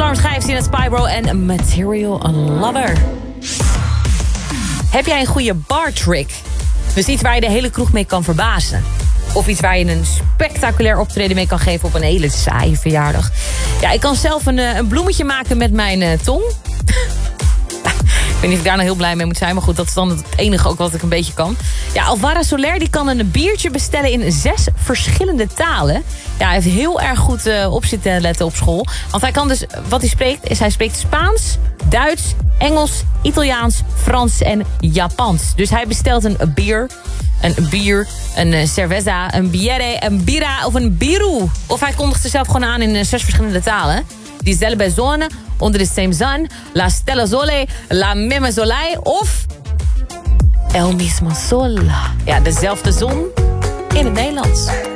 Storm schrijft in het Spyro en Material Lover. Heb jij een goede bar trick? Dus iets waar je de hele kroeg mee kan verbazen. Of iets waar je een spectaculair optreden mee kan geven op een hele saaie verjaardag. Ja, ik kan zelf een bloemetje maken met mijn tong. Ik weet niet of ik daar nou heel blij mee moet zijn. Maar goed, dat is dan het enige ook wat ik een beetje kan. Ja, Alvaro Soler die kan een biertje bestellen in 6 verschillende talen. Ja, hij heeft heel erg goed op zitten letten op school. Want hij kan dus, wat hij spreekt, is hij spreekt Spaans, Duits, Engels, Italiaans, Frans en Japans. Dus hij bestelt een bier, een cerveza, een bière, een bira of een biru. Of hij kondigt zichzelf gewoon aan in 6 verschillende talen. Dieselbe zone, onder de same sun, la stella sole, la meme soleil of el mismo sol. Ja, dezelfde zon in het Nederlands.